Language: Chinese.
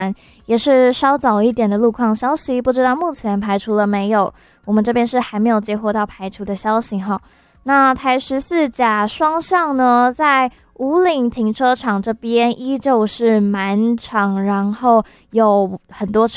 也是稍早一点的路况消息，不知道目前排除了没有？我们这边是还没有接获到排除的消息哈。那台14甲双向呢，在五岭停车场这边依旧是满场，然后有很多车